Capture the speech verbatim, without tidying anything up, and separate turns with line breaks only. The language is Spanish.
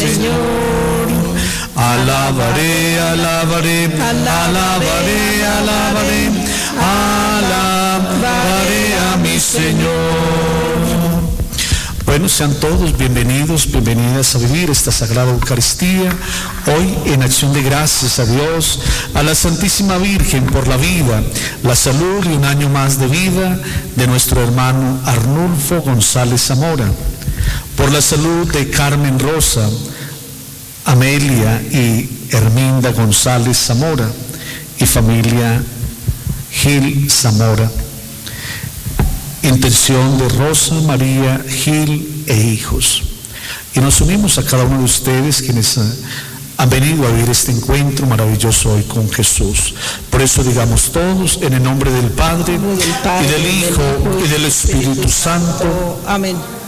Señor.
Alabaré, alabaré, alabaré, alabaré, alabaré a mi Señor. Bueno, sean todos bienvenidos, bienvenidas a vivir esta Sagrada Eucaristía, hoy en acción de gracias a Dios, a la Santísima Virgen por la vida, la salud y un año más de vida de nuestro hermano Arnulfo González Zamora, por la salud de Carmen Rosa, Amelia y Herminda González Zamora y familia Gil Zamora. Intención de Rosa María Gil e hijos. Y nos unimos a cada uno de ustedes quienes han venido a vivir este encuentro maravilloso hoy con Jesús. Por eso digamos todos, en el nombre del Padre,
del Padre
y del Hijo, y del Espíritu Santo.
Amén.